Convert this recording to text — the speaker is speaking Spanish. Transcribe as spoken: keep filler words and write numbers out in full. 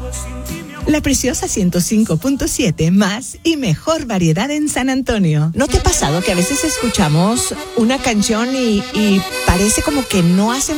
La Preciosa ciento cinco punto siete, más y mejor variedad en San Antonio. ¿No te ha pasado que a veces escuchamos una canción y, y parece como que no hace